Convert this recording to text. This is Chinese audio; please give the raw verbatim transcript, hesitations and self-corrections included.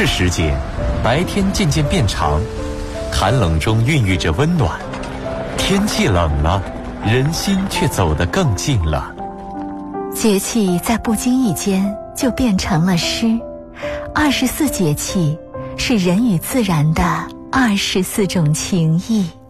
是时节，白天渐渐变长，寒冷中孕育着温暖。天气冷了，人心却走得更近了。 节气在不经意间就变成了诗。二十四节气是人与自然的二十四种情谊。